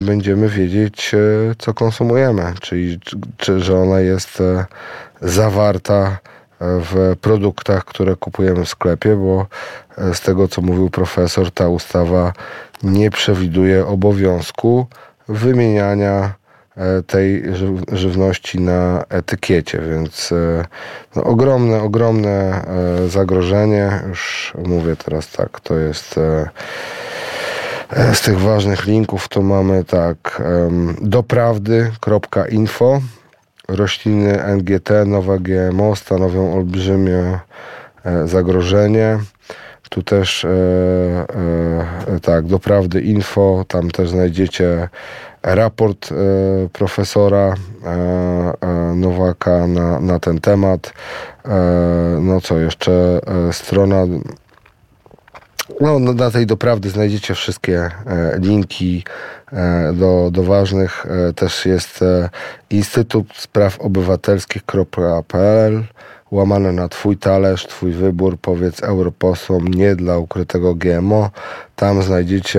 będziemy wiedzieć, co konsumujemy, czyli że ona jest zawarta w produktach, które kupujemy w sklepie, bo z tego, co mówił profesor, ta ustawa nie przewiduje obowiązku wymieniania tej żywności na etykiecie, więc ogromne zagrożenie. Już mówię teraz tak, to jest z tych ważnych linków to mamy tak, doprawdy.info. Rośliny NGT, nowe GMO stanowią olbrzymie zagrożenie. Tu też tak, doprawdy info, tam też znajdziecie raport profesora Nowaka na ten temat. No co jeszcze, strona, no na tej doprawdy znajdziecie wszystkie linki do ważnych. Też jest Instytut Spraw Obywatelskich.pl łamane na Twój talerz, Twój wybór, powiedz europosłom nie dla ukrytego GMO. Tam znajdziecie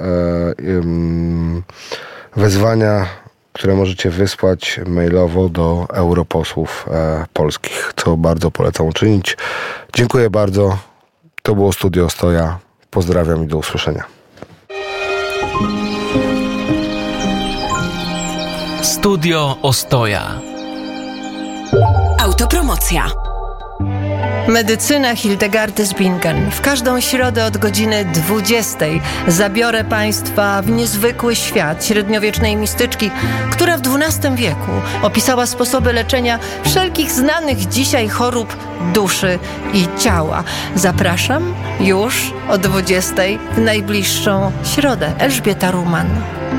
wezwania, które możecie wysłać mailowo do europosłów polskich, co bardzo polecam uczynić. Dziękuję bardzo. To było Studio Ostoja. Pozdrawiam i do usłyszenia. Studio Ostoja. Autopromocja. Medycyna Hildegardy z Bingen. W każdą środę od godziny 20 zabiorę Państwa w niezwykły świat średniowiecznej mistyczki, która w XII wieku opisała sposoby leczenia wszelkich znanych dzisiaj chorób duszy i ciała. Zapraszam już o 20 w najbliższą środę. Elżbieta Ruman.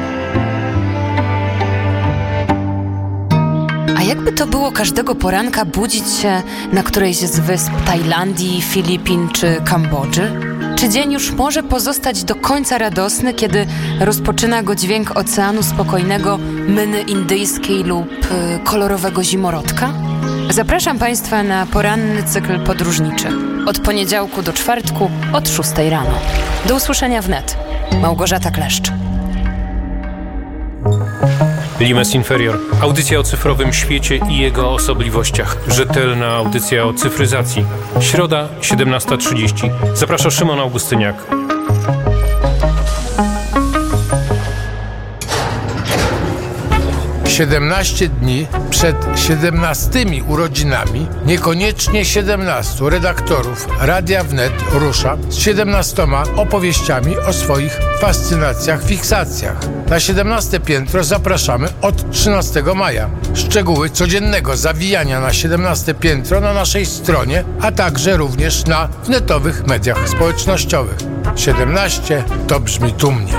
A jakby to było każdego poranka budzić się na którejś z wysp Tajlandii, Filipin czy Kambodży? Czy dzień już może pozostać do końca radosny, kiedy rozpoczyna go dźwięk Oceanu Spokojnego, myny indyjskiej lub kolorowego zimorodka? Zapraszam Państwa na poranny cykl podróżniczy. Od poniedziałku do czwartku od 6 rano. Do usłyszenia wnet. Małgorzata Kleszcz. Limes Inferior. Audycja o cyfrowym świecie i jego osobliwościach. Rzetelna audycja o cyfryzacji. Środa, 17:30. Zaprasza Szymon Augustyniak. Siedemnaście dni przed 17 urodzinami, niekoniecznie 17 redaktorów Radia Wnet rusza z 17 opowieściami o swoich fascynacjach, fiksacjach. Na 17 piętro zapraszamy od 13 maja. Szczegóły codziennego zawijania na 17 piętro na naszej stronie, a także również na wnetowych mediach społecznościowych. 17 to brzmi tłumnie.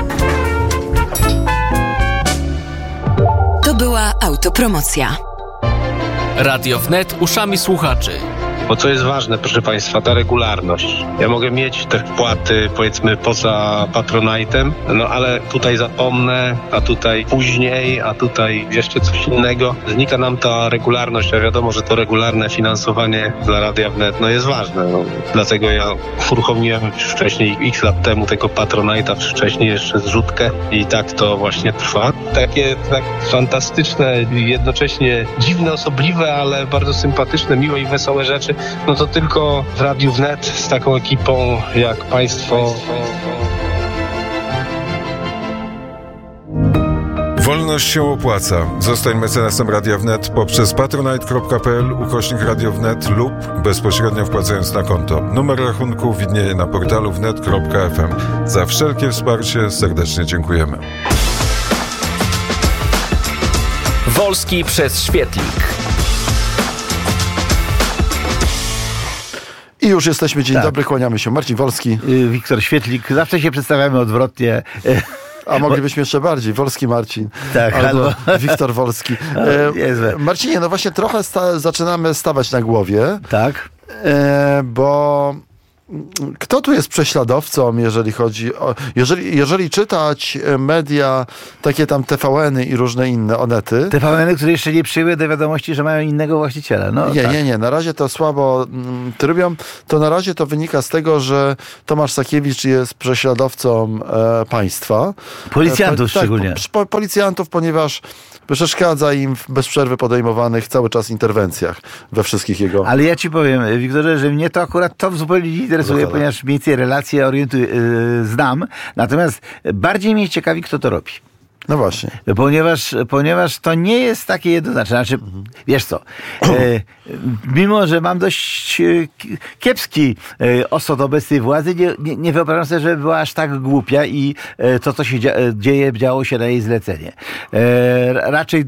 To była autopromocja. Radio Wnet uszami słuchaczy. Bo co jest ważne, proszę Państwa, ta regularność. Ja mogę mieć te wpłaty, powiedzmy, poza Patronite'em, no ale tutaj zapomnę, a tutaj później, a tutaj jeszcze coś innego. Znika nam ta regularność, a wiadomo, że to regularne finansowanie dla Radia Wnet jest ważne. Dlatego ja uruchomiłem już wcześniej, x lat temu, tego Patronite'a, wcześniej jeszcze zrzutkę i tak to właśnie trwa. Takie tak fantastyczne, jednocześnie dziwne, osobliwe, ale bardzo sympatyczne, miłe i wesołe rzeczy. No to tylko w Radiu Wnet z taką ekipą jak Państwo. Wolność się opłaca. Zostań mecenasem Radia Wnet poprzez patronite.pl/Radio Wnet lub bezpośrednio wpłacając na konto. Numer rachunku widnieje na portalu wnet.fm. Za wszelkie wsparcie serdecznie dziękujemy. Wolski przez świetlik. I już jesteśmy. Dzień dobry, kłaniamy się. Marcin Wolski. Wiktor Świetlik. Zawsze się przedstawiamy odwrotnie. A moglibyśmy jeszcze bardziej. Wolski Marcin. Tak, albo Wiktor Wolski. Marcinie, no właśnie trochę zaczynamy stawać na głowie. Tak. Bo kto tu jest prześladowcą, jeżeli chodzi o... Jeżeli czytać media, takie tam TVN-y i różne inne Onety... TVN-y, które jeszcze nie przyjęły do wiadomości, że mają innego właściciela. No, nie. Na razie to słabo trybią. To na razie to wynika z tego, że Tomasz Sakiewicz jest prześladowcą państwa. Policjantów szczególnie. Policjantów, ponieważ przeszkadza im w bez przerwy podejmowanych cały czas interwencjach we wszystkich jego... Ale ja ci powiem, Wiktorze, że mnie to akurat zupełnie nie interesuje, ponieważ mniej więcej relacje znam. Natomiast bardziej mnie ciekawi, kto to robi. No właśnie. Ponieważ to nie jest takie jednoznaczne. Znaczy, wiesz co, mimo że mam dość kiepski osąd obecnej władzy, nie wyobrażam sobie, żeby była aż tak głupia i to, co się działo się na jej zlecenie. Raczej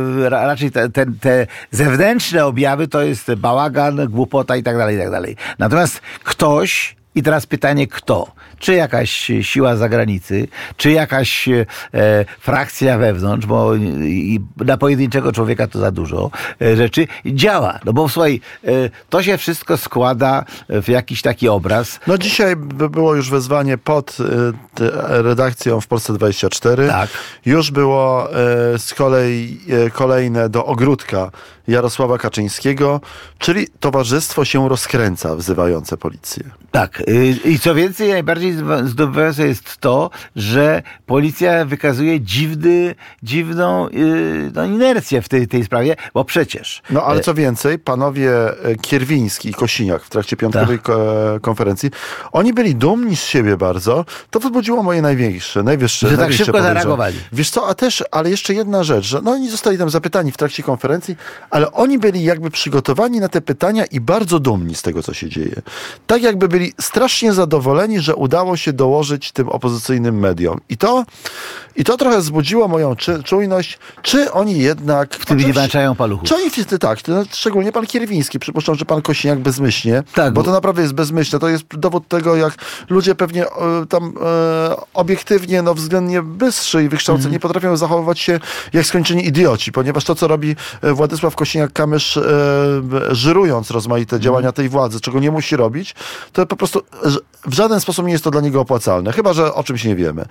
te zewnętrzne objawy to jest bałagan, głupota i tak dalej. Natomiast ktoś, i teraz pytanie kto? Czy jakaś siła zagranicy, czy jakaś frakcja wewnątrz, bo na pojedynczego człowieka to za dużo rzeczy, działa. No bo słuchaj, to się wszystko składa w jakiś taki obraz. No dzisiaj było już wezwanie pod redakcją w Polsce 24. Tak. Już było z kolei kolejne do ogródka Jarosława Kaczyńskiego, czyli towarzystwo się rozkręca, wzywające policję. Tak. I co więcej, najbardziej zdobywające jest to, że policja wykazuje dziwną inercję w tej sprawie, bo przecież... No ale co więcej, panowie Kierwiński i Kosiniak w trakcie piątkowej konferencji, oni byli dumni z siebie bardzo. To wzbudziło moje najwyższe że tak szybko zareagowali. Wiesz co, ale jeszcze jedna rzecz, że oni zostali tam zapytani w trakcie konferencji, ale oni byli jakby przygotowani na te pytania i bardzo dumni z tego, co się dzieje. Tak jakby byli strasznie zadowoleni, że udało się dołożyć tym opozycyjnym mediom. I to trochę wzbudziło moją czujność, czy oni jednak... W tym nie włączają paluchów. Czy oni tak, szczególnie pan Kierwiński, przypuszczam, że pan Kosiniak bezmyślnie, tak, bo to naprawdę jest bezmyślne. To jest dowód tego, jak ludzie pewnie tam obiektywnie, względnie bystrzy i wykształceni potrafią zachowywać się jak skończeni idioci, ponieważ to, co robi Władysław Kosiniak-Kamysz, żyrując rozmaite działania tej władzy, czego nie musi robić, to po prostu w żaden sposób nie jest to dla niego opłacalne. Chyba że o czymś nie wiemy.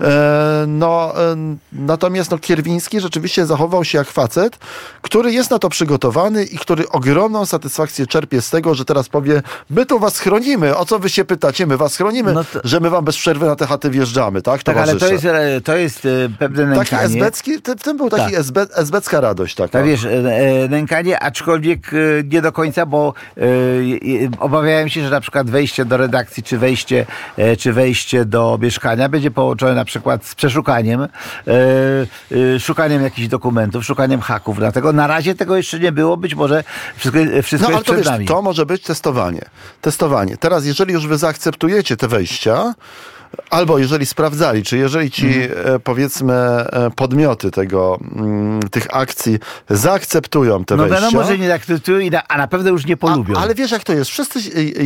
Natomiast Kierwiński rzeczywiście zachował się jak facet, który jest na to przygotowany i który ogromną satysfakcję czerpie z tego, że teraz powie, my tu was chronimy, o co wy się pytacie, my was chronimy, że my wam bez przerwy na te chaty wjeżdżamy, tak? Tak, ale to jest pewne nękanie. Taki esbecki, w tym był taki esbecka radość taka. Tak, wiesz, nękanie, aczkolwiek nie do końca, bo obawiałem się, że na przykład wejście do redakcji, czy wejście do mieszkania będzie połączone na przykład z przeszukaniem, szukaniem jakichś dokumentów, szukaniem haków. Dlatego na razie tego jeszcze nie było, być może wszystko jest przed nami. To może być testowanie. Teraz, jeżeli już wy zaakceptujecie te wejścia, albo jeżeli sprawdzali, czy jeżeli ci, powiedzmy, podmioty tych akcji zaakceptują te wejścia... No wiadomo, że nie zaakceptują, a na pewno już nie polubią. Ale wiesz, jak to jest? Wszyscy,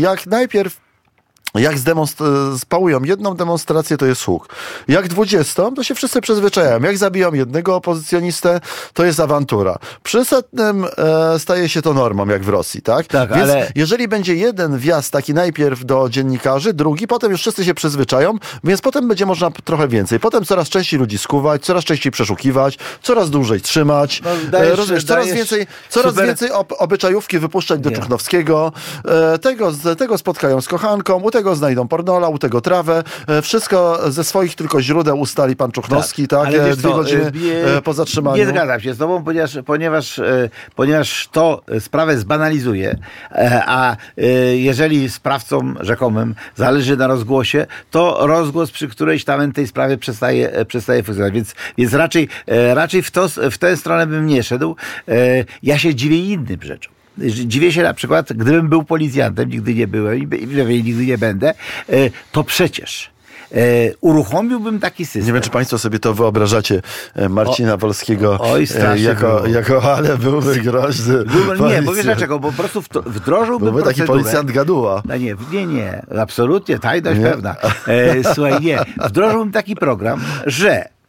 jak spałują jedną demonstrację, to jest huk. Jak 20, to się wszyscy przyzwyczajają. Jak zabiją jednego opozycjonistę, to jest awantura. Przy 100 staje się to normą, jak w Rosji, tak? Tak, więc ale... jeżeli będzie jeden wjazd taki najpierw do dziennikarzy, drugi, potem już wszyscy się przyzwyczają, więc potem będzie można trochę więcej. Potem coraz częściej ludzi skuwać, coraz częściej przeszukiwać, coraz dłużej trzymać. Coraz więcej obyczajówki wypuszczać do Czuchnowskiego. Tego spotkają z kochanką, u tego znajdą pornola, u tego trawę. Wszystko ze swoich tylko źródeł ustali pan Czuchnowski, tak? 2 godziny po zatrzymaniu. Nie zgadzam się z tobą, ponieważ to sprawę zbanalizuje, a jeżeli sprawcom rzekomym zależy na rozgłosie, to rozgłos przy którejś tam tej sprawie przestaje funkcjonować. Więc raczej w tę stronę bym nie szedł. Ja się dziwię innym rzeczom. Dziwię się na przykład, gdybym był policjantem, nigdy nie byłem i nigdy nie będę, to przecież uruchomiłbym taki system. Nie wiem, czy państwo sobie to wyobrażacie, Marcina Wolskiego ale byłby groźny. Nie, bo wiesz dlaczego, bo po prostu wdrożyłbym byłby taki policjant gaduła. No nie, absolutnie, tajność pewna. Słuchaj, wdrożyłbym taki program, że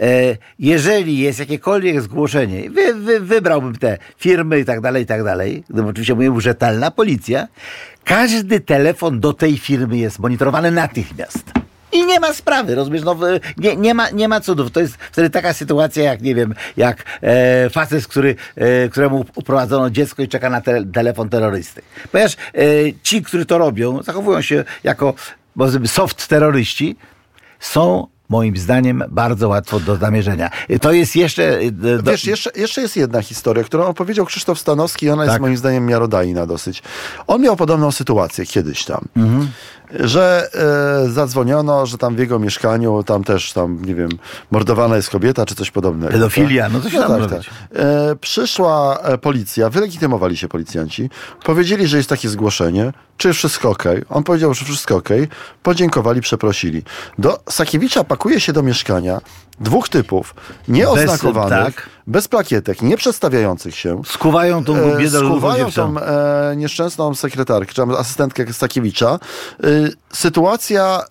jeżeli jest jakiekolwiek zgłoszenie, wybrałbym te firmy i tak dalej, gdyby oczywiście mówił rzetelna policja, każdy telefon do tej firmy jest monitorowany natychmiast. I nie ma sprawy, rozumiesz? No, nie ma cudów. To jest wtedy taka sytuacja, jak nie wiem, jak facet, któremu uprowadzono dziecko i czeka na telefon terrorysty. Ponieważ ci, którzy to robią, zachowują się jako soft terroryści, są moim zdaniem bardzo łatwo do zamierzenia. To jest jeszcze... Wiesz, jeszcze jest jedna historia, którą opowiedział Krzysztof Stanowski i ona jest moim zdaniem miarodajna dosyć. On miał podobną sytuację kiedyś tam. Że zadzwoniono, że tam w jego mieszkaniu nie wiem, mordowana jest kobieta, czy coś podobnego. Pedofilia, no coś tam robić. Przyszła policja, wylegitymowali się policjanci, powiedzieli, że jest takie zgłoszenie, czy jest wszystko okej. On powiedział, że wszystko okej. Podziękowali, przeprosili. Do Sakiewicza pakuje się do mieszkania 2 typów, nieoznakowanych, bez plakietek, nie przedstawiających się. Skuwają tą nieszczęsną sekretarkę, czy asystentkę Sakiewicza. Sytuacja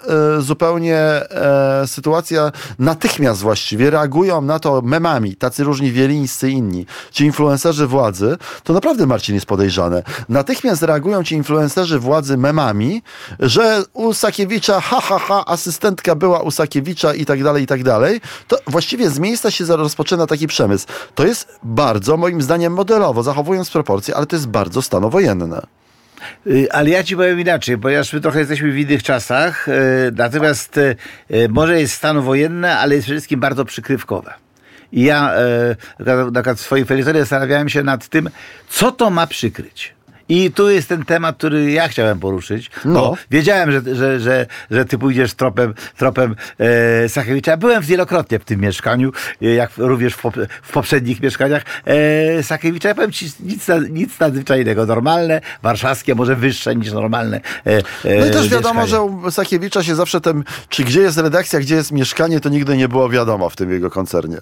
natychmiast właściwie reagują na to memami, tacy różni Wielińscy inni, ci influencerzy władzy, to naprawdę, Marcin, jest podejrzane. Natychmiast reagują ci influencerzy władzy memami, że u Sakiewicza, asystentka była u Sakiewicza i tak dalej. To właściwie z miejsca się rozpoczyna taki przemysł. To jest bardzo, moim zdaniem, modelowo, zachowując proporcje, ale to jest bardzo stanowojenne. Ale ja ci powiem inaczej, ponieważ my trochę jesteśmy w innych czasach, natomiast może jest stan wojenny, ale jest przede wszystkim bardzo przykrywkowe. I ja w swoim felietonie zastanawiałem się nad tym, co to ma przykryć. I tu jest ten temat, który ja chciałem poruszyć. Bo wiedziałem, że ty pójdziesz tropem Sakiewicza. Byłem wielokrotnie w tym mieszkaniu, jak również w poprzednich mieszkaniach Sakiewicza. Ja powiem ci, nic nadzwyczajnego. Normalne, warszawskie, może wyższe niż normalne No i też wiadomo, że u Sakiewicza się zawsze czy gdzie jest redakcja, gdzie jest mieszkanie, to nigdy nie było wiadomo w tym jego koncernie.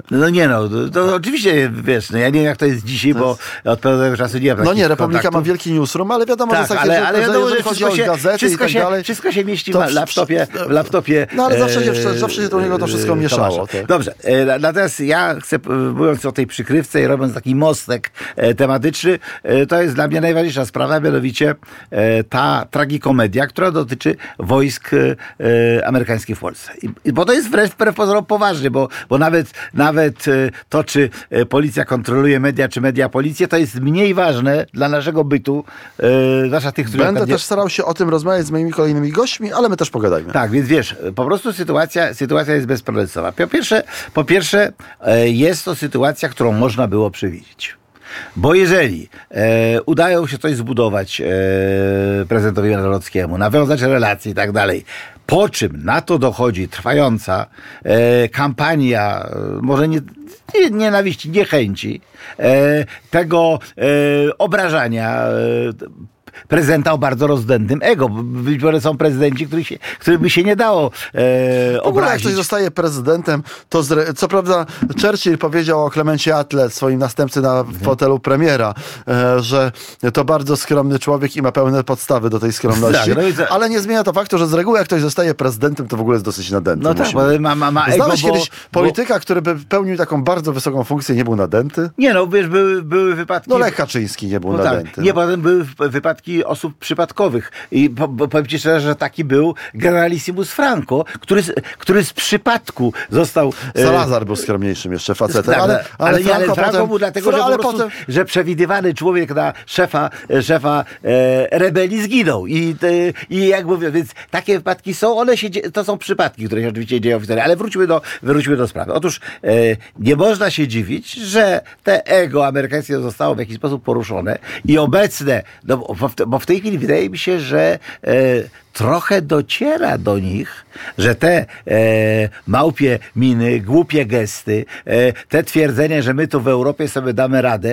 To oczywiście, wiesz, ja nie wiem, jak to jest dzisiaj, bo od pewnego czasu nie ma Republika ma wielki newsroom, ale wiadomo, że jeżeli chodzi o gazety i tak dalej... Wszystko się mieści w laptopie. No ale zawsze się do niego to wszystko mieszało. Dobrze, natomiast ja chcę, mówiąc o tej przykrywce i robiąc taki mostek tematyczny, to jest dla mnie najważniejsza sprawa, mianowicie ta tragikomedia, która dotyczy wojsk amerykańskich w Polsce. Bo to jest wbrew pozorom poważnie, bo nawet to, czy policja kontroluje media, czy media policję, to jest mniej ważne dla naszego bytu, zwłaszcza tych, którzy... Będę też starał się o tym rozmawiać z moimi kolejnymi gośćmi, ale my też pogadajmy. Tak, więc wiesz, po prostu sytuacja jest bezprecedensowa. Po pierwsze, jest to sytuacja, którą można było przewidzieć. Bo jeżeli udają się coś zbudować prezydentowi Narodowskiemu, nawiązać relacje i tak dalej, po czym na to dochodzi trwająca kampania, może nie nienawiści, niechęci, tego obrażania prezydenta o bardzo rozdętym ego. Być może są prezydenci, których by się nie dało obrazić. Jak ktoś zostaje prezydentem, to co prawda Churchill powiedział o Klemencie Atlee, swoim następcy na fotelu premiera, że to bardzo skromny człowiek i ma pełne podstawy do tej skromności, ale nie zmienia to faktu, że z reguły jak ktoś zostaje prezydentem, to w ogóle jest dosyć nadęty. No tak, bo ma ego, znałeś kiedyś polityka, który by pełnił taką bardzo wysoką funkcję, nie był nadęty? Nie, wiesz, były wypadki... Lech Kaczyński nie był nadęty. Tak. Nie, potem były wypadki osób przypadkowych. I powiem ci szczerze, że taki był generalissimus Franco, który z przypadku został... Salazar był skromniejszym jeszcze facetem. Ale Franco był dlatego, że przewidywany człowiek na szefa rebelii zginął. I jak mówię, więc takie wypadki są, to są przypadki, które się oczywiście dzieją w historii. Ale wróćmy do sprawy. Otóż nie można się dziwić, że te ego amerykańskie zostało w jakiś sposób poruszone i obecne, bo w tej chwili wydaje mi się, że trochę dociera do nich, że te małpie miny, głupie gesty, te twierdzenia, że my tu w Europie sobie damy radę,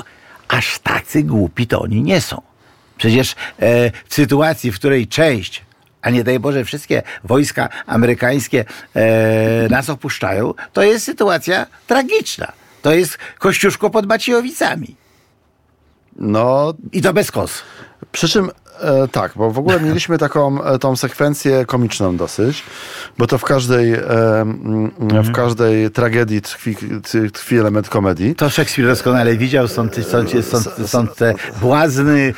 aż tacy głupi to oni nie są. Przecież w sytuacji, w której część, a nie daj Boże wszystkie wojska amerykańskie nas opuszczają, to jest sytuacja tragiczna. To jest Kościuszko pod Maciejowicami. I to bez kos. Przy czym Tak, bo w ogóle mieliśmy tą sekwencję komiczną dosyć, bo to w każdej tragedii tkwi element komedii. To Szekspir doskonale widział, są te błazny,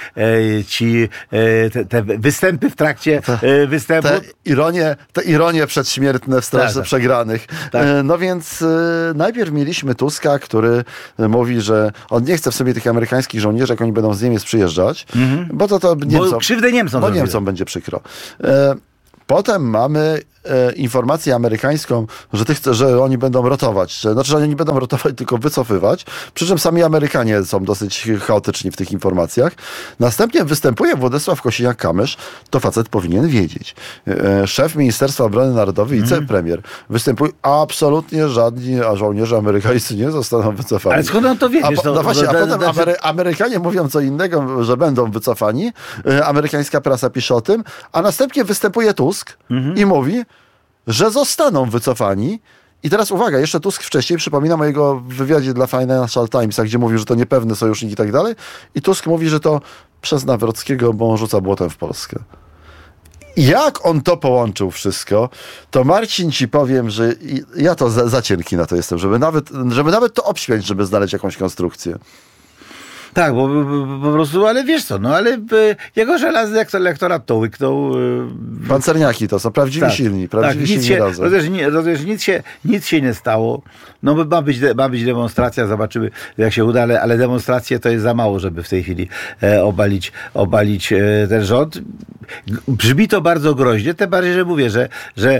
te występy w trakcie występu. Te ironie przedśmiertne w Straży Przegranych. Tak. No więc najpierw mieliśmy Tuska, który mówi, że on nie chce w sobie tych amerykańskich żołnierzy, jak oni będą z Niemiec przyjeżdżać, bo to Niemcom, krzywdę Niemcom będzie przykro. Potem mamy informację amerykańską, że oni będą rotować. Że oni nie będą rotować, tylko wycofywać. Przy czym sami Amerykanie są dosyć chaotyczni w tych informacjach. Następnie występuje Władysław Kosiniak-Kamysz. To facet powinien wiedzieć. Szef Ministerstwa Obrony Narodowej i wicepremier. Występuje absolutnie żadni żołnierze amerykańscy nie zostaną wycofani. Ale skąd on to wie? Potem Amerykanie mówią co innego, że będą wycofani. Amerykańska prasa pisze o tym. A następnie występuje Tusk i mówi, że zostaną wycofani. I teraz uwaga, jeszcze Tusk wcześniej, przypominam o jego wywiadzie dla Financial Timesa, gdzie mówił, że to niepewny sojusznik i tak dalej. I Tusk mówi, że to przez Nawrockiego, bo on rzuca błotem w Polskę. Jak on to połączył wszystko, to Marcin ci powiem, że ja to za cienki na to jestem, żeby nawet to obśmiać, żeby znaleźć jakąś konstrukcję. Tak, bo po prostu, ale wiesz co, ale jego żelazny lektorat to łyknął. Pancerniaki to są prawdziwi silni, silni razem. Nic się nie stało. No ma być demonstracja, zobaczymy jak się uda, ale demonstracje to jest za mało, żeby w tej chwili obalić ten rząd. Brzmi to bardzo groźnie, tym bardziej, że mówię, że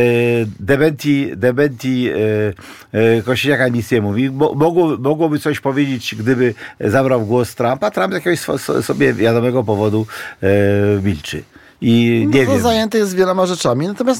Dementi Kosiniaka nic nie mówi. Mogłoby coś powiedzieć, gdyby zabrał głos Trumpa. Trump z jakiegoś sobie wiadomego powodu milczy. I nie wiem. Zajęty jest wieloma rzeczami. Natomiast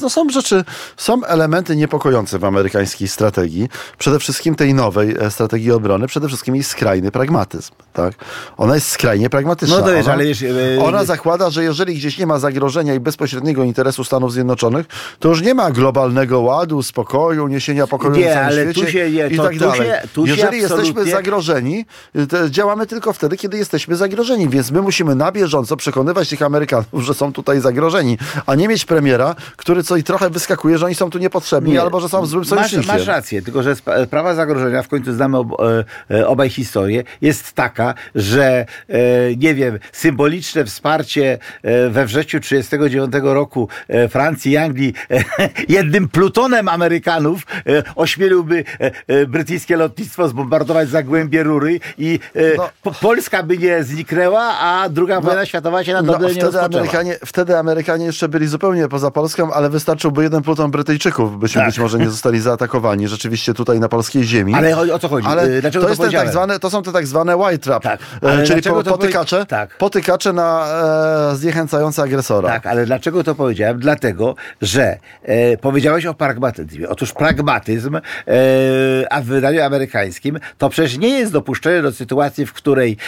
są elementy niepokojące w amerykańskiej strategii. Przede wszystkim tej nowej strategii obrony. Przede wszystkim jej skrajny pragmatyzm. Tak? Ona jest skrajnie pragmatyczna. Ona zakłada, że jeżeli gdzieś nie ma zagrożenia i bezpośredniego interesu Stanów Zjednoczonych, to już nie ma globalnego ładu, spokoju, niesienia pokoju na całym świecie i tak dalej. Jeżeli jesteśmy zagrożeni, to działamy tylko wtedy, kiedy jesteśmy zagrożeni. Więc my musimy na bieżąco przekonywać tych Amerykanów, że są tutaj zagrożeni, a nie mieć premiera, który i trochę wyskakuje, że oni są tu niepotrzebni, albo że są złym sojusznikiem. Masz rację, tylko że sprawa zagrożenia, w końcu znamy obaj historię, jest taka, że nie wiem, symboliczne wsparcie we wrześniu 1939 roku Francji i Anglii jednym plutonem Amerykanów ośmieliłby brytyjskie lotnictwo zbombardować Zagłębie Rury i Polska by nie zniknęła, a druga wojna światowa się na dobre nie rozpoczęła. Wtedy Amerykanie jeszcze byli zupełnie poza Polską, ale wystarczyłby jeden pluton Brytyjczyków, byśmy być może nie zostali zaatakowani rzeczywiście tutaj na polskiej ziemi. Ale o co chodzi? Dlaczego to są te tak zwane white trap, czyli potykacze na zniechęcające agresora. Tak, ale dlaczego to powiedziałem? Dlatego, że powiedziałeś o pragmatyzmie. Otóż pragmatyzm a w wydaniu amerykańskim to przecież nie jest dopuszczenie do sytuacji, w której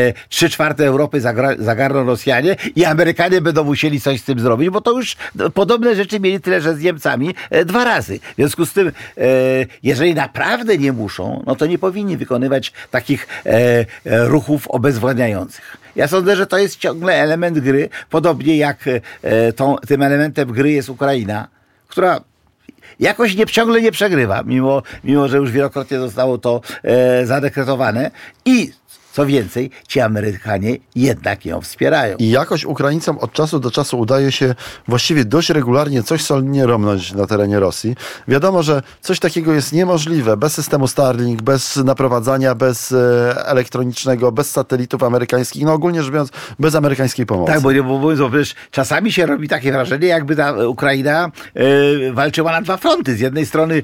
3/4 Europy zagarną Rosjanie i Amerykanie będą musieli coś z tym zrobić, bo to już podobne rzeczy mieli tyle, że z Niemcami 2 razy. W związku z tym, jeżeli naprawdę nie muszą, no to nie powinni wykonywać takich ruchów obezwładniających. Ja sądzę, że to jest ciągle element gry, podobnie jak tym elementem gry jest Ukraina, która jakoś ciągle nie przegrywa, mimo że już wielokrotnie zostało to zadekretowane i co więcej, ci Amerykanie jednak ją wspierają. I jakoś Ukraińcom od czasu do czasu udaje się właściwie dość regularnie coś solidnie romnąć na terenie Rosji. Wiadomo, że coś takiego jest niemożliwe bez systemu Starlink, bez naprowadzania, bez elektronicznego, bez satelitów amerykańskich, no ogólnie rzecz biorąc, bez amerykańskiej pomocy. Tak, bo przecież czasami się robi takie wrażenie, jakby ta Ukraina walczyła na 2 fronty. Z jednej strony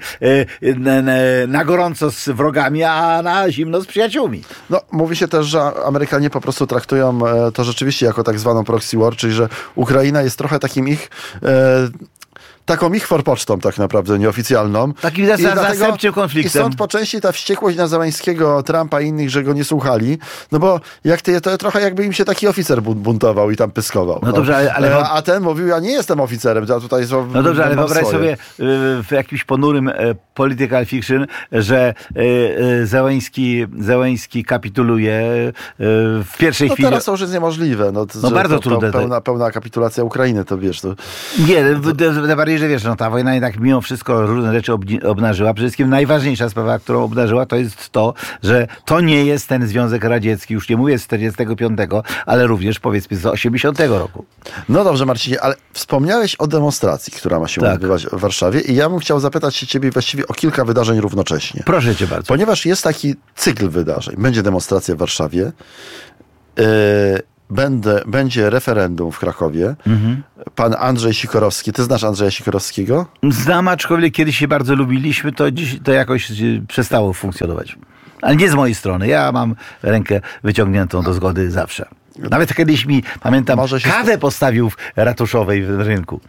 na gorąco z wrogami, a na zimno z przyjaciółmi. No, mówi się też, że Amerykanie po prostu traktują to rzeczywiście jako tak zwaną proxy war, czyli że Ukraina jest trochę takim ich taką ich forpocztą tak naprawdę nieoficjalną. Takim zastępczym konfliktem. I stąd po części ta wściekłość na Zełańskiego, Trumpa i innych, że go nie słuchali, no bo to trochę jakby im się taki oficer buntował i tam pyskował. No dobrze, ale a ten mówił, ja nie jestem oficerem, ja tutaj no dobrze, ale wyobraź sobie w jakimś ponurym political fiction, że Zełański kapituluje w pierwszej chwili. Teraz to już jest niemożliwe. No bardzo trudne. Pełna kapitulacja Ukrainy, to wiesz. To... Nie, bardziej, że wiesz, no ta wojna jednak mimo wszystko różne rzeczy obnażyła. Przede wszystkim najważniejsza sprawa, którą obnażyła, to jest to, że to nie jest ten Związek Radziecki, już nie mówię z 45, ale również powiedzmy z 80 roku. No dobrze, Marcinie, ale wspomniałeś o demonstracji, która ma się odbywać w Warszawie i ja bym chciał zapytać się ciebie właściwie o kilka wydarzeń równocześnie. Proszę cię bardzo. Ponieważ jest taki cykl wydarzeń. Będzie demonstracja w Warszawie, będzie referendum w Krakowie. Pan Andrzej Sikorowski. Ty znasz Andrzeja Sikorowskiego? Znam, aczkolwiek kiedyś się bardzo lubiliśmy, to jakoś przestało funkcjonować. Ale nie z mojej strony. Ja mam rękę wyciągniętą do zgody zawsze. Nawet kiedyś pamiętam, kawę postawił w ratuszowej w rynku.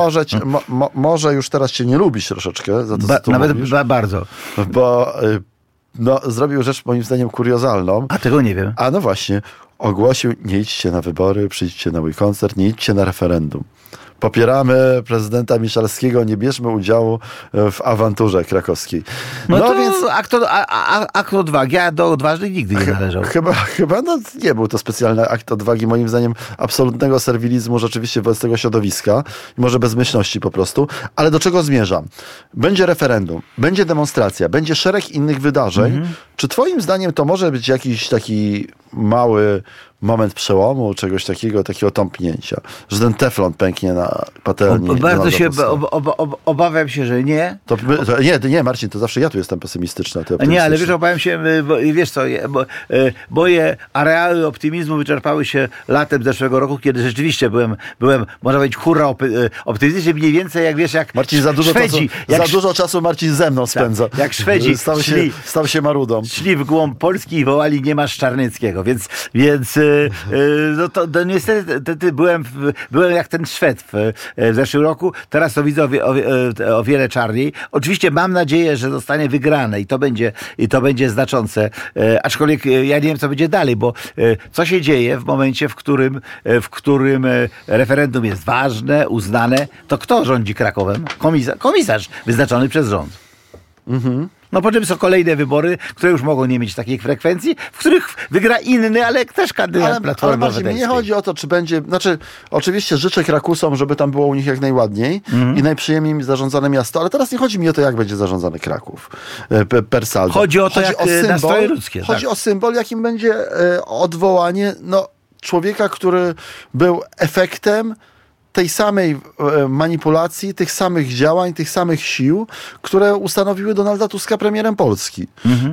Może już teraz cię nie lubisz troszeczkę za to, co tu nawet mówisz, bardzo. Bo zrobił rzecz moim zdaniem kuriozalną. A tego nie wiem. A no właśnie, ogłosił: nie idźcie na wybory, przyjdźcie na mój koncert, nie idźcie na referendum. Popieramy prezydenta Miszalskiego, nie bierzmy udziału w awanturze krakowskiej. No to więc akt odwagi, a do odważnych nigdy nie należał. Chyba nie był to specjalny akt odwagi, moim zdaniem absolutnego serwilizmu rzeczywiście wobec tego środowiska, może bezmyślności po prostu. Ale do czego zmierzam? Będzie referendum, będzie demonstracja, będzie szereg innych wydarzeń. Czy twoim zdaniem to może być jakiś taki mały moment przełomu, czegoś takiego tąpnięcia, że ten teflon pęknie na patelni? Bardzo się obawiam się, że nie. Nie, Marcin, to zawsze ja tu jestem pesymistyczny. Nie, ale wiesz, obawiam się, wiesz co, moje areały optymizmu wyczerpały się latem zeszłego roku, kiedy rzeczywiście byłem można powiedzieć, hurra optymistyczny, mniej więcej jak wiesz, jak Marcin, za dużo czasu Marcin ze mną spędza. Jak Szwedzi stał się marudą. Szli w głąb Polski i wołali: nie masz Czarnyckiego, więc no to niestety byłem jak ten Szwed w zeszłym roku. Teraz to widzę o wiele czarniej. Oczywiście mam nadzieję, że zostanie wygrane i to będzie znaczące. Aczkolwiek ja nie wiem, co będzie dalej, bo co się dzieje w momencie, w którym referendum jest ważne, uznane, to kto rządzi Krakowem? Komisarz wyznaczony przez rząd. No po czym są kolejne wybory, które już mogą nie mieć takiej frekwencji, w których wygra inny, ale też kandydat Platformy Obywatelskiej. Nie chodzi o to, czy będzie... Znaczy, oczywiście życzę Krakusom, żeby tam było u nich jak najładniej i najprzyjemniej mi zarządzane miasto, ale teraz nie chodzi mi o to, jak będzie zarządzany Kraków per saldo. Chodzi o to, jak nastroje ludzkie. Chodzi o symbol, jakim będzie odwołanie człowieka, który był efektem tej samej manipulacji, tych samych działań, tych samych sił, które ustanowiły Donalda Tuska premierem Polski.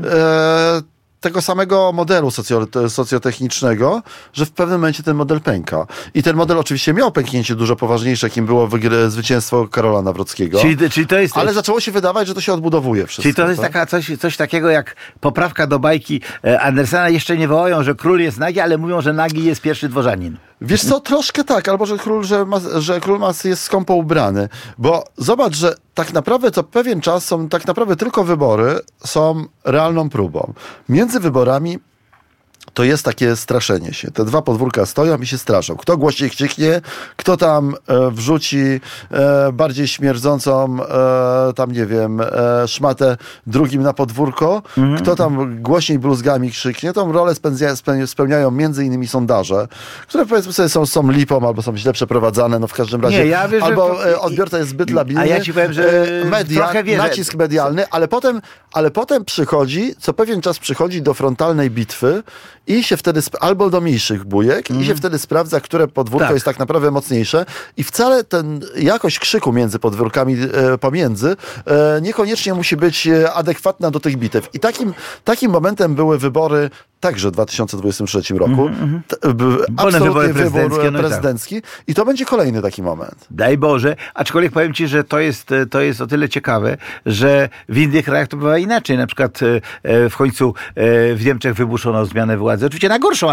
Tego samego modelu socjotechnicznego, że w pewnym momencie ten model pęka. I ten model oczywiście miał pęknięcie dużo poważniejsze, jakim było zwycięstwo Karola Nawrockiego. Czyli to jest, ale zaczęło się wydawać, że to się odbudowuje wszystko. Czyli to jest coś takiego jak poprawka do bajki Andersena. Jeszcze nie wołają, że król jest nagi, ale mówią, że nagi jest pierwszy dworzanin. Wiesz co, troszkę tak, albo że król jest skąpo ubrany. Bo zobacz, że tak naprawdę co pewien czas są tak naprawdę tylko wybory są realną próbą. Między wyborami to jest takie straszenie się. Te dwa podwórka stoją i się straszą. Kto głośniej krzyknie, kto tam wrzuci bardziej śmierdzącą tam nie wiem, szmatę drugim na podwórko, kto tam głośniej bluzgami krzyknie. Tą rolę spełniają między innymi sondaże, które powiedzmy sobie są lipą, albo są źle przeprowadzane, no w każdym razie. Albo odbiorca jest zbyt labilny. A ja ci powiem, że trochę wierzę. Nacisk medialny, ale potem co pewien czas przychodzi do frontalnej bitwy i się wtedy, albo do mniejszych bujek, i się wtedy sprawdza, które podwórko jest tak naprawdę mocniejsze i wcale jakość krzyku między podwórkami pomiędzy niekoniecznie musi być adekwatna do tych bitew. I takim momentem były wybory także w 2023 roku. Absolutnie wybór prezydencki. I to będzie kolejny taki moment. Daj Boże. Aczkolwiek powiem ci, że to jest o tyle ciekawe, że w innych krajach to bywa inaczej. Na przykład w końcu w Niemczech wymuszono zmianę władzy władzę. Oczywiście na gorszą,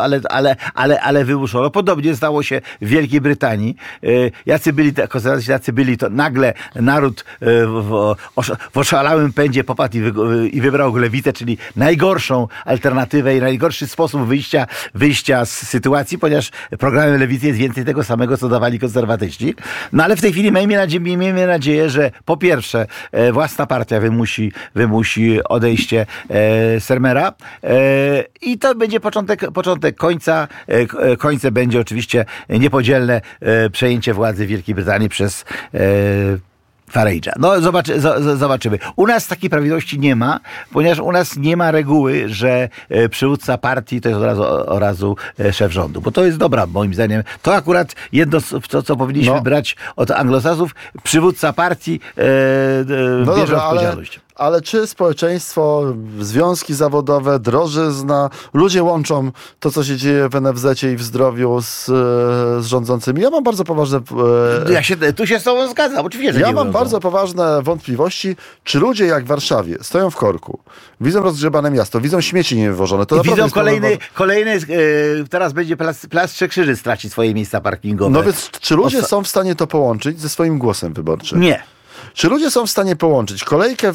ale wymuszono. Podobnie stało się w Wielkiej Brytanii. Jacy byli to nagle naród w oszalałym pędzie popadł i wybrał lewicę, czyli najgorszą alternatywę i najgorszy sposób wyjścia z sytuacji, ponieważ programem lewicy jest więcej tego samego, co dawali konserwatyści. No ale w tej chwili miejmy nadzieję, że po pierwsze własna partia wymusi odejście Starmera i to będzie początek końca. Końcem będzie oczywiście niepodzielne przejęcie władzy Wielkiej Brytanii przez Farage'a. No zobaczymy. U nas takiej prawidłowości nie ma, ponieważ u nas nie ma reguły, że przywódca partii to jest od razu szef rządu. Bo to jest dobra, moim zdaniem. To akurat jedno, co powinniśmy brać od anglosasów, przywódca partii bierze odpowiedzialność. Ale czy społeczeństwo, związki zawodowe, drożyzna, ludzie łączą to, co się dzieje w NFZ-cie i w zdrowiu z rządzącymi? Ja mam bardzo poważne... Tu się z tobą zgadzam, oczywiście, że ja mam bardzo poważne wątpliwości, czy ludzie jak w Warszawie stoją w korku, widzą rozgrzebane miasto, widzą śmieci niewywożone. To widzą kolejny teraz będzie Plac Trzech Krzyży straci swoje miejsca parkingowe. No więc czy ludzie są w stanie to połączyć ze swoim głosem wyborczym? Nie. Czy ludzie są w stanie połączyć kolejkę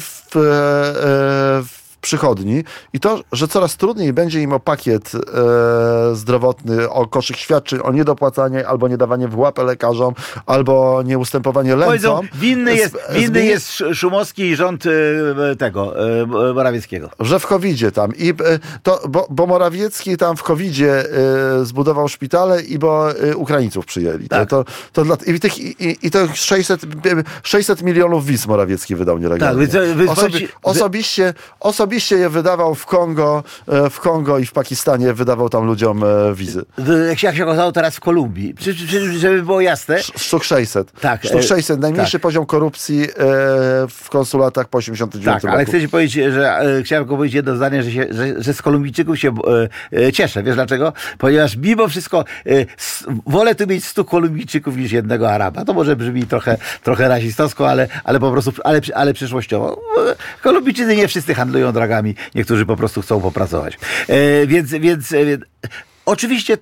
w przychodni i to, że coraz trudniej będzie im o pakiet zdrowotny, o koszyk świadczeń, o niedopłacanie albo nie dawanie w łapę lekarzom, albo nieustępowanie lęcom. Winny jest Szumowski i rząd Morawieckiego. Że w COVID-zie tam. Bo Morawiecki tam w COVID-zie zbudował szpitale i bo Ukraińców przyjęli. Tak. I to 600 milionów wiz Morawiecki wydał nielegalnie. Osobiście je wydawał w Kongo i w Pakistanie wydawał tam ludziom wizy. Jak się okazało teraz w Kolumbii. Żeby było jasne. Sztuk 600. Tak. Sztuk 600. Najmniejszy poziom korupcji w konsulatach po 89 roku. Ale chciałem powiedzieć jedno zdanie, że z Kolumbijczyków się cieszę. Wiesz dlaczego? Ponieważ mimo wszystko wolę tu mieć 100 Kolumbijczyków niż jednego Araba. To może brzmi trochę rasistowsko, ale po prostu, ale przyszłościowo. Kolumbijczycy nie wszyscy handlują drogami. Niektórzy po prostu chcą popracować. Więc oczywiście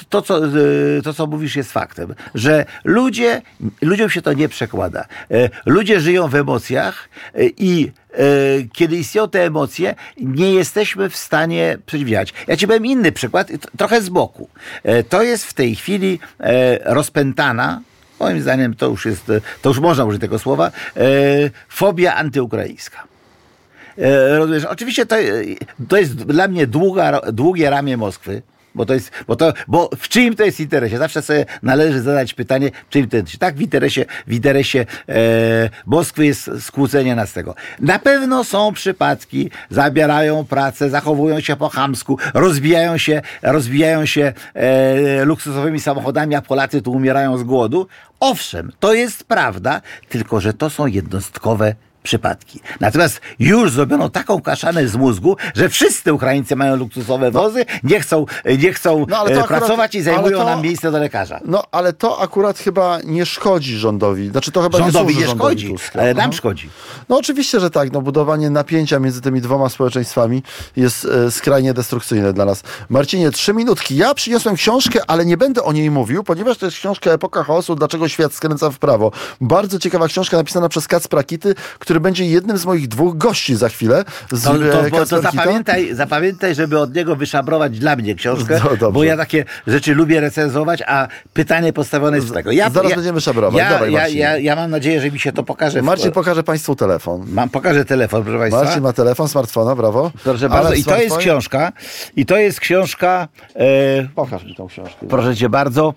to, co mówisz, jest faktem, że ludziom się to nie przekłada. Ludzie żyją w emocjach i kiedy istnieją te emocje, nie jesteśmy w stanie przeciwdziałać. Ja ci powiem inny przykład, trochę z boku. To jest w tej chwili rozpętana, moim zdaniem to już można użyć tego słowa, fobia antyukraińska. Rozumiesz? Oczywiście to jest dla mnie długie ramię Moskwy, bo w czyim to jest interesie? Zawsze sobie należy zadać pytanie, w czyim to jest. Tak, w interesie Moskwy jest skłócenie nas tego. Na pewno są przypadki, zabierają pracę, zachowują się po chamsku, rozbijają się luksusowymi samochodami, a Polacy tu umierają z głodu. Owszem, to jest prawda, tylko że to są jednostkowe przypadki. Natomiast już zrobiono taką kaszanę z mózgu, że wszyscy Ukraińcy mają luksusowe wozy, nie chcą pracować i zajmują nam miejsce do lekarza. No, ale to akurat chyba nie szkodzi rządowi. Znaczy to chyba rządowi nie służy szkodzi, ale nam szkodzi. No oczywiście, że tak. No, budowanie napięcia między tymi dwoma społeczeństwami jest skrajnie destrukcyjne dla nas. Marcinie, 3 minutki. Ja przyniosłem książkę, ale nie będę o niej mówił, ponieważ to jest książka Epoka chaosu, dlaczego świat skręca w prawo. Bardzo ciekawa książka napisana przez Kacpra Kity, który będzie jednym z moich 2 gości za chwilę. To zapamiętaj, żeby od niego wyszabrować dla mnie książkę, bo ja takie rzeczy lubię recenzować, a pytanie postawione jest z tego. Zaraz będziemy szabrować. Ja mam nadzieję, że mi się to pokaże. Marcin pokaże Państwu telefon. Pokażę telefon, proszę Państwa. Marcin ma telefon, smartfona, brawo. Proszę bardzo. I to jest książka. Pokaż mi tą książkę. Proszę Cię bardzo.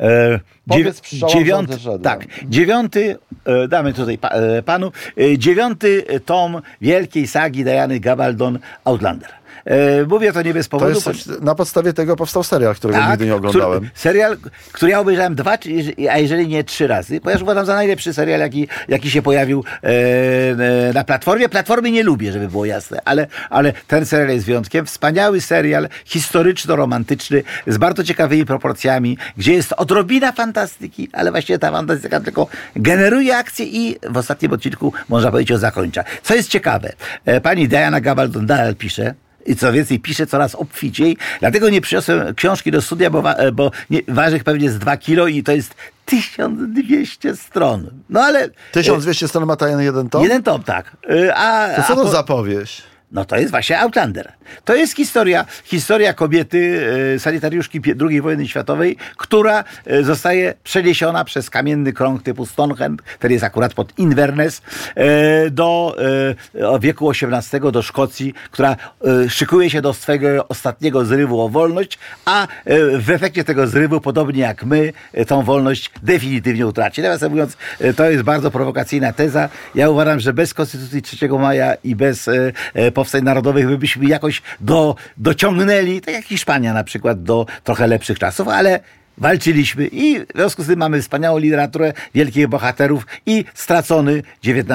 9. Damy tutaj panu. 9. tom wielkiej sagi Diany Gabaldon Outlander. Mówię to nie bez powodu. Na podstawie tego powstał serial, którego nigdy nie oglądałem. Serial, który ja obejrzałem 2, a jeżeli nie 3 razy, ponieważ uważam za najlepszy serial, jaki się pojawił na Platformie. Platformy nie lubię, żeby było jasne, ale ten serial jest wyjątkiem. Wspaniały serial, historyczno-romantyczny, z bardzo ciekawymi proporcjami, gdzie jest odrobina fantastyki, ale właściwie ta fantastyka tylko generuje akcję i w ostatnim odcinku, można powiedzieć, ją zakończa. Co jest ciekawe, pani Diana Gabaldon nadal pisze, I co więcej, pisze coraz obficiej. Dlatego nie przyniosłem książki do studia, bo waży pewnie z 2 kilo i to jest 1200 stron. No ale... 1200 stron ma ten jeden tom? Jeden tom, tak. To co to za powieść? No to jest właśnie Outlander. To jest historia kobiety, sanitariuszki II wojny światowej, która zostaje przeniesiona przez kamienny krąg typu Stonehenge, który jest akurat pod Inverness, do wieku XVIII do Szkocji, która szykuje się do swego ostatniego zrywu o wolność, a w efekcie tego zrywu, podobnie jak my, tą wolność definitywnie utraci. Nawiasem mówiąc, to jest bardzo prowokacyjna teza. Ja uważam, że bez Konstytucji 3 maja i bez powstań narodowych my byśmy jakoś dociągnęli, tak jak Hiszpania na przykład, do trochę lepszych czasów, ale walczyliśmy i w związku z tym mamy wspaniałą literaturę wielkich bohaterów i stracony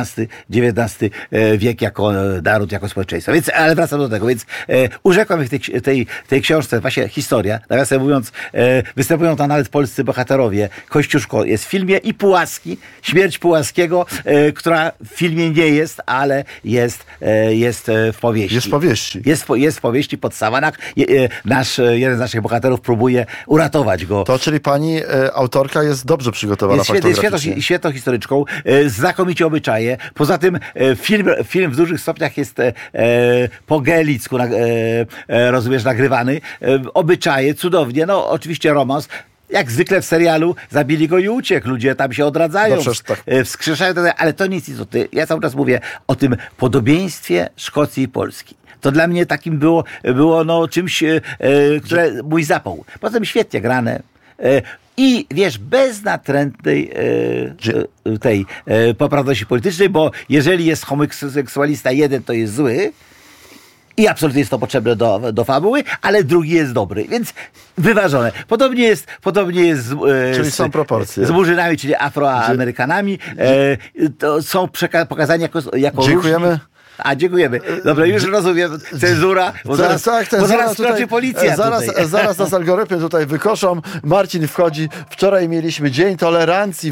XIX wiek jako naród, jako społeczeństwo. Więc, ale wracam do tego, więc urzekłem w tej książce właśnie historia. Nawiasem mówiąc, występują tam nawet polscy bohaterowie. Kościuszko jest w filmie i Pułaski, śmierć Pułaskiego, która w filmie nie jest, ale jest w powieści. Jest w powieści. Jest w powieści pod Savanach. Jeden z naszych bohaterów próbuje uratować go. To, czyli pani autorka jest dobrze przygotowana faktograficznie. Świetną historyczką, znakomicie obyczaje. Poza tym film w dużych stopniach jest po gaelicku, rozumiesz, nagrywany. Obyczaje, cudownie. No, oczywiście romans. Jak zwykle w serialu zabili go i uciekł. Ludzie tam się odradzają, wskrzeszają, ale to nic istoty. Ja cały czas mówię o tym podobieństwie Szkocji i Polski. To dla mnie takim było czymś, które mój zapał. Potem świetnie grane. I wiesz, bez natrętnej tej poprawności politycznej, bo jeżeli jest homoseksualista jeden, to jest zły i absolutnie jest to potrzebne do fabuły, ale drugi jest dobry, więc wyważone. Podobnie jest czyli są proporcje. Z Murzynami, czyli Afroamerykanami. To są pokazani jako dziękujemy. Różni. Dziękujemy. Dobra, już rozumiem. Cenzura, bo zaraz skoczy policja. Zaraz nas algorytmy tutaj wykoszą. Marcin wchodzi. Wczoraj mieliśmy Dzień Tolerancji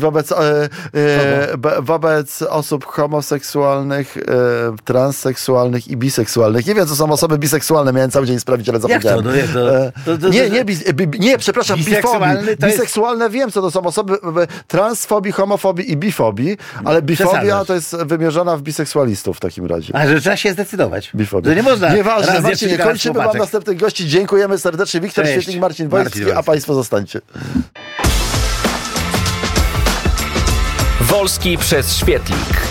wobec osób homoseksualnych, transseksualnych i biseksualnych. Nie wiem, co są osoby biseksualne. Miałem cały dzień sprawdzić, ale zapomniałem. Nie, przepraszam, bifobii. Biseksualne wiem, co to są osoby transfobii, homofobii i bifobii, ale bifobia to jest wymierzona w biseksualistów w takim razie. Że trzeba się zdecydować. To nie można. Nieważne, Marcinie, kończymy. Mam następnych gości. Dziękujemy serdecznie. Wiktor Świetlik, Marcin Wolski, a Państwo zostańcie. Wolski przez Świetlik.